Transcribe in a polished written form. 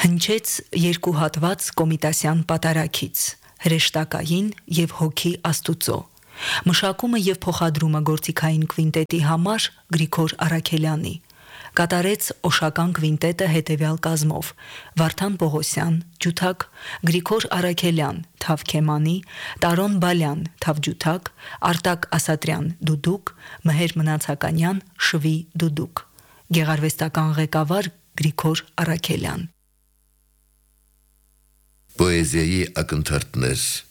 Հնչեց երկու հատված Կոմիտասյան պատարագից, հրեշտակային և հոգի Աստուծո, մշակումը և փոխադրումը գործիքային կվինտետի համար Գրիգոր Առաքելյանի, կատարեց Օշական կվինտետը հետևյալ կազմով՝ Վարդան Պողոսյան, ջութակ, Գրիգոր Առաքելյան, թավ քեմանի, Տարոն Բալյան, թավ ջութակ, Արտակ Ասատրյան, դուդուկ, Մհեր Մնացականյան, շվի դուդուկ, գեղարվեստական ղեկավար Գրիգոր Առաքելյան։ Պոեզիայի ակնթարթներ